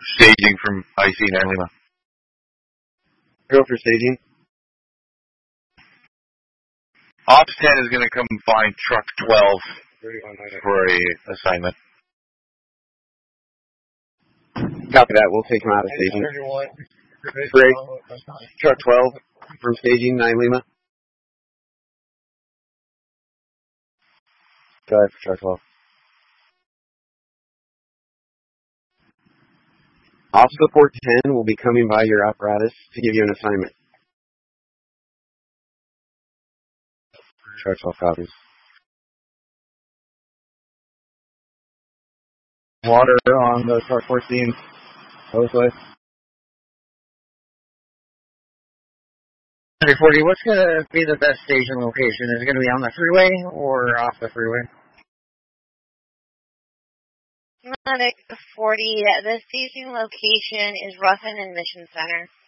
Staging from IC 9 Lima. Go for staging. Ops 10 is going to come find truck 12 for a assignment. Copy that. We'll take him out of staging. Great. Truck 12 from staging 9 Lima. Go ahead for truck 12. Officer 410 will be coming by your apparatus to give you an assignment. Truck 12 copies. Water on the truck 14. Hoseway. 140, what's going to be the best station location? Is it going to be on the freeway or off the freeway? Medic 40, the staging location is Ruffin and Mission Center.